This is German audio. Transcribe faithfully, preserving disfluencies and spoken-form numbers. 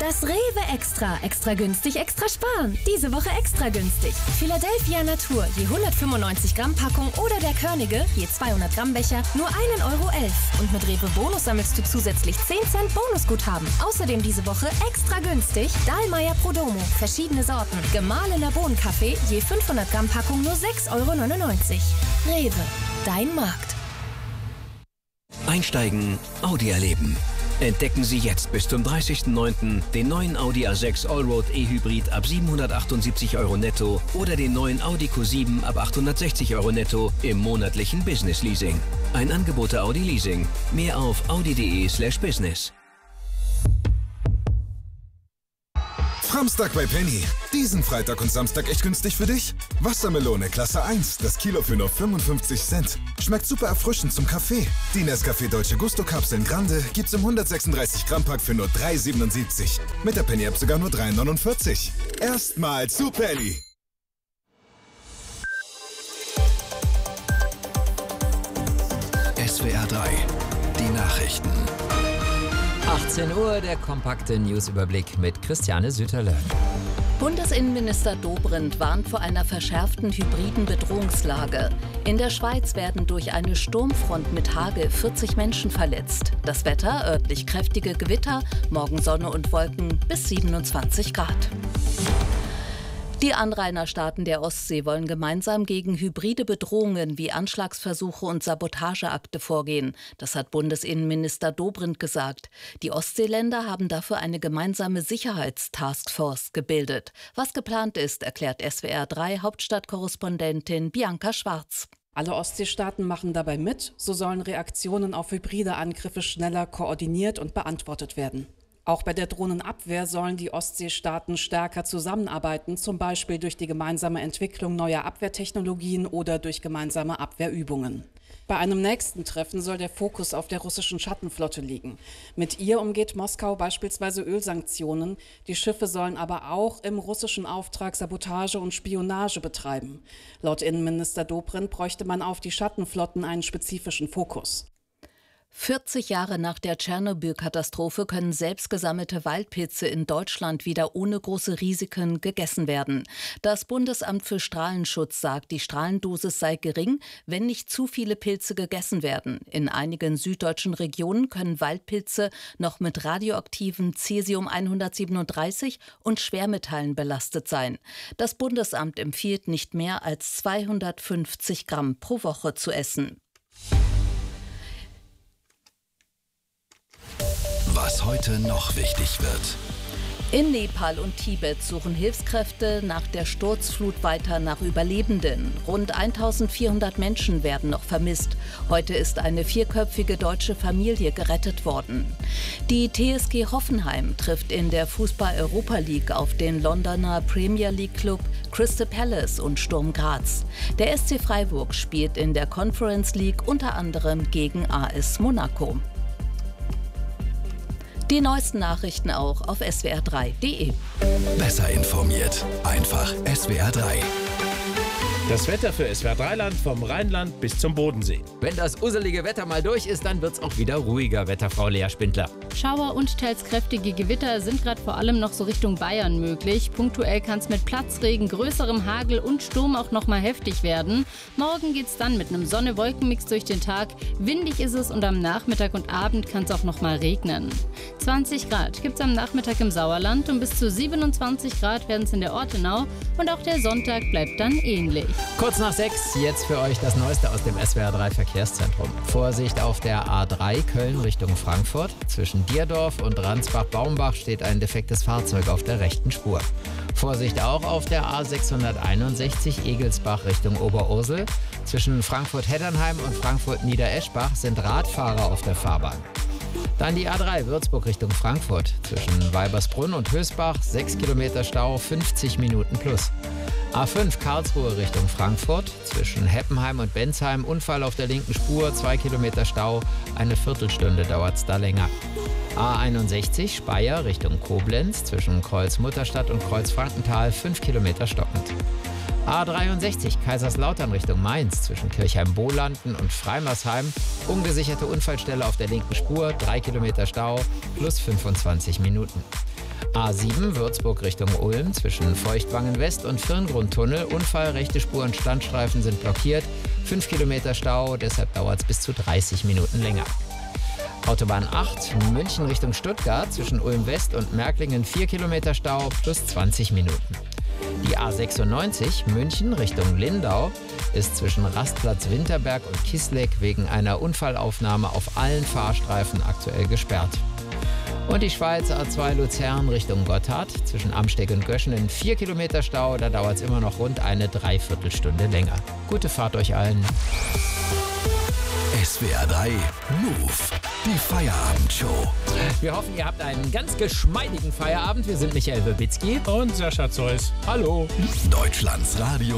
Das Rewe Extra. Extra günstig, extra sparen. Diese Woche extra günstig. Philadelphia Natur, je hundertfünfundneunzig Gramm Packung oder der Körnige, je zweihundert Gramm Becher, nur einen Euro elf. Und mit Rewe Bonus sammelst du zusätzlich zehn Cent Bonusguthaben. Außerdem diese Woche extra günstig Dahlmeier Prodomo. Verschiedene Sorten. Gemahlener Bohnenkaffee, je fünfhundert Gramm Packung nur sechs Euro neunundneunzig. Rewe, dein Markt. Einsteigen, Audi erleben. Entdecken Sie jetzt bis zum dreißigsten neunten den neuen Audi A sechs Allroad E-Hybrid ab siebenhundertachtundsiebzig Euro netto oder den neuen Audi Q sieben ab achthundertsechzig Euro netto im monatlichen Business Leasing. Ein Angebot der Audi Leasing. Mehr auf audi.de slash business. Samstag bei Penny. Diesen Freitag und Samstag echt günstig für dich? Wassermelone Klasse eins, das Kilo für nur fünfundfünfzig Cent. Schmeckt super erfrischend zum Kaffee. Die Nescafé Dolce Gusto Kapseln Grande gibt's im hundertsechsunddreißig Gramm Pack für nur drei siebenundsiebzig. Mit der Penny App sogar nur drei neunundvierzig. Erstmal zu Penny. S W R drei, die Nachrichten. achtzehn Uhr, der kompakte Newsüberblick mit Christiane Süterle. Bundesinnenminister Dobrindt warnt vor einer verschärften hybriden Bedrohungslage. In der Schweiz werden durch eine Sturmfront mit Hagel vierzig Menschen verletzt. Das Wetter, örtlich kräftige Gewitter, morgen Sonne und Wolken bis siebenundzwanzig Grad. Die Anrainerstaaten der Ostsee wollen gemeinsam gegen hybride Bedrohungen wie Anschlagsversuche und Sabotageakte vorgehen. Das hat Bundesinnenminister Dobrindt gesagt. Die Ostseeländer haben dafür eine gemeinsame Sicherheitstaskforce gebildet. Was geplant ist, erklärt S W R drei Hauptstadtkorrespondentin Bianca Schwarz. Alle Ostseestaaten machen dabei mit. So sollen Reaktionen auf hybride Angriffe schneller koordiniert und beantwortet werden. Auch bei der Drohnenabwehr sollen die Ostseestaaten stärker zusammenarbeiten, zum Beispiel durch die gemeinsame Entwicklung neuer Abwehrtechnologien oder durch gemeinsame Abwehrübungen. Bei einem nächsten Treffen soll der Fokus auf der russischen Schattenflotte liegen. Mit ihr umgeht Moskau beispielsweise Ölsanktionen. Die Schiffe sollen aber auch im russischen Auftrag Sabotage und Spionage betreiben. Laut Innenminister Dobrindt bräuchte man auf die Schattenflotten einen spezifischen Fokus. vierzig Jahre nach der Tschernobyl-Katastrophe können selbst gesammelte Waldpilze in Deutschland wieder ohne große Risiken gegessen werden. Das Bundesamt für Strahlenschutz sagt, die Strahlendosis sei gering, wenn nicht zu viele Pilze gegessen werden. In einigen süddeutschen Regionen können Waldpilze noch mit radioaktiven Cäsium hundertsiebenunddreißig und Schwermetallen belastet sein. Das Bundesamt empfiehlt, nicht mehr als zweihundertfünfzig Gramm pro Woche zu essen. Was heute noch wichtig wird. In Nepal und Tibet suchen Hilfskräfte nach der Sturzflut weiter nach Überlebenden. Rund eintausendvierhundert Menschen werden noch vermisst. Heute ist eine vierköpfige deutsche Familie gerettet worden. Die T S G Hoffenheim trifft in der Fußball-Europa League auf den Londoner Premier League Club Crystal Palace und Sturm Graz. Der S C Freiburg spielt in der Conference League unter anderem gegen A S Monaco. Die neuesten Nachrichten auch auf S W R drei punkt de. Besser informiert. Einfach S W R drei. Das Wetter für S W R drei Land vom Rheinland bis zum Bodensee. Wenn das usselige Wetter mal durch ist, dann wird's auch wieder ruhiger, Wetterfrau Lea Spindler. Schauer und teils kräftige Gewitter sind gerade vor allem noch so Richtung Bayern möglich. Punktuell kann es mit Platzregen, größerem Hagel und Sturm auch noch mal heftig werden. Morgen geht's dann mit einem Sonne-Wolken-Mix durch den Tag. Windig ist es und am Nachmittag und Abend kann es auch noch mal regnen. zwanzig Grad gibt's am Nachmittag im Sauerland und bis zu siebenundzwanzig Grad werden es in der Ortenau. Und auch der Sonntag bleibt dann ähnlich. Kurz nach sechs, jetzt für euch das Neueste aus dem S W R drei Verkehrszentrum. Vorsicht auf der A drei Köln Richtung Frankfurt. Zwischen Dierdorf und Ransbach-Baumbach steht ein defektes Fahrzeug auf der rechten Spur. Vorsicht auch auf der A sechshunderteinundsechzig Egelsbach Richtung Oberursel. Zwischen Frankfurt-Heddernheim und Frankfurt-Niedereschbach sind Radfahrer auf der Fahrbahn. Dann die A drei Würzburg Richtung Frankfurt. Zwischen Weibersbrunn und Hösbach sechs Kilometer Stau, fünfzig Minuten plus. A fünf Karlsruhe Richtung Frankfurt. Zwischen Heppenheim und Bensheim Unfall auf der linken Spur, zwei Kilometer Stau, eine Viertelstunde dauert es da länger. A einundsechzig Speyer Richtung Koblenz. Zwischen Kreuz-Mutterstadt und Kreuz-Frankenthal fünf Kilometer stockend. A dreiundsechzig Kaiserslautern Richtung Mainz. Zwischen Kirchheim-Bohlanden und Freimersheim ungesicherte Unfallstelle auf der linken Spur, drei Kilometer Stau plus fünfundzwanzig Minuten. A sieben Würzburg Richtung Ulm zwischen Feuchtwangen West und Firngrundtunnel. Unfall, rechte Spur und Standstreifen sind blockiert. fünf Kilometer Stau, deshalb dauert es bis zu dreißig Minuten länger. Autobahn acht München Richtung Stuttgart zwischen Ulm West und Märklingen vier Kilometer Stau plus zwanzig Minuten. Die A sechsundneunzig München Richtung Lindau ist zwischen Rastplatz Winterberg und Kisleck wegen einer Unfallaufnahme auf allen Fahrstreifen aktuell gesperrt. Und die Schweiz A zwei Luzern Richtung Gotthard zwischen Amsteg und Göschenen vier Kilometer Stau, da dauert es immer noch rund eine Dreiviertelstunde länger. Gute Fahrt euch allen. S W R drei Move, die Feierabendshow. Wir hoffen, ihr habt einen ganz geschmeidigen Feierabend. Wir sind Michael Wibitzki und Sascha Zeus. Hallo. Deutschlands Radio